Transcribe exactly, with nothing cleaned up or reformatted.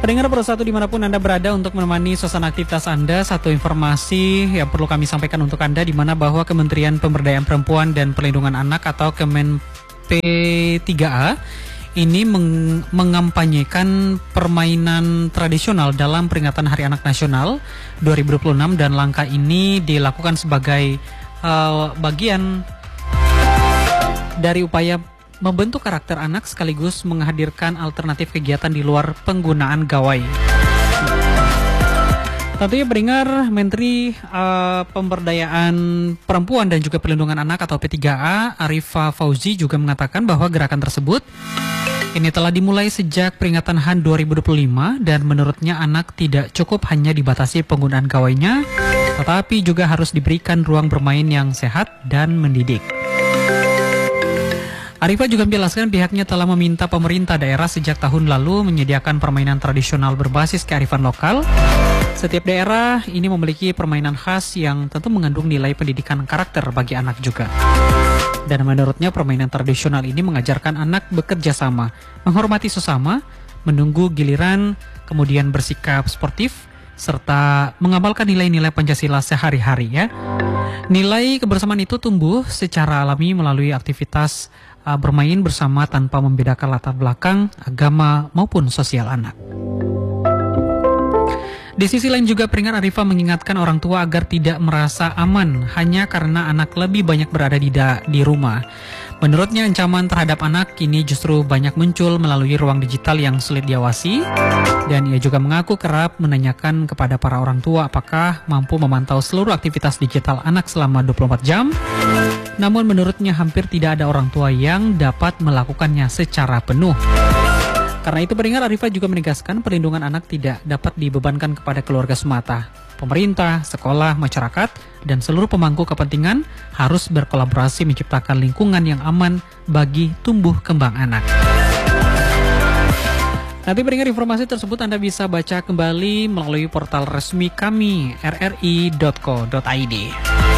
Pendengar Persatu dimanapun Anda berada, untuk menemani suasana aktivitas Anda, satu informasi yang perlu kami sampaikan untuk Anda, di mana bahwa Kementerian Pemberdayaan Perempuan dan Perlindungan Anak atau Kemen P tiga A ini meng mengampanyekan permainan tradisional dalam peringatan Hari Anak Nasional dua ribu dua puluh enam, dan langkah ini dilakukan sebagai uh, bagian dari upaya membentuk karakter anak sekaligus menghadirkan alternatif kegiatan di luar penggunaan gawai. Tentunya pendengar, Menteri uh, Pemberdayaan Perempuan dan juga Perlindungan Anak atau P tiga A, Arifah Fauzi, juga mengatakan bahwa gerakan tersebut ini telah dimulai sejak peringatan H A N dua ribu dua puluh lima, dan menurutnya anak tidak cukup hanya dibatasi penggunaan gawainya, tetapi juga harus diberikan ruang bermain yang sehat dan mendidik. Arifah juga menjelaskan pihaknya telah meminta pemerintah daerah sejak tahun lalu menyediakan permainan tradisional berbasis kearifan lokal. Setiap daerah ini memiliki permainan khas yang tentu mengandung nilai pendidikan karakter bagi anak juga. Dan menurutnya permainan tradisional ini mengajarkan anak bekerja sama, menghormati sesama, menunggu giliran, kemudian bersikap sportif, serta mengamalkan nilai-nilai Pancasila sehari-hari ya. Nilai kebersamaan itu tumbuh secara alami melalui aktivitas uh, bermain bersama tanpa membedakan latar belakang, agama maupun sosial anak. Di sisi lain juga pendengar, Arifah mengingatkan orang tua agar tidak merasa aman hanya karena anak lebih banyak berada di, da di rumah. Menurutnya ancaman terhadap anak kini justru banyak muncul melalui ruang digital yang sulit diawasi, dan ia juga mengaku kerap menanyakan kepada para orang tua apakah mampu memantau seluruh aktivitas digital anak selama dua puluh empat jam. Namun menurutnya hampir tidak ada orang tua yang dapat melakukannya secara penuh. Karena itu pendengar, Arifah juga menegaskan perlindungan anak tidak dapat dibebankan kepada keluarga semata. Pemerintah, sekolah, masyarakat, dan seluruh pemangku kepentingan harus berkolaborasi menciptakan lingkungan yang aman bagi tumbuh kembang anak. Nanti pendengar, informasi tersebut Anda bisa baca kembali melalui portal resmi kami r r i dot co dot i d.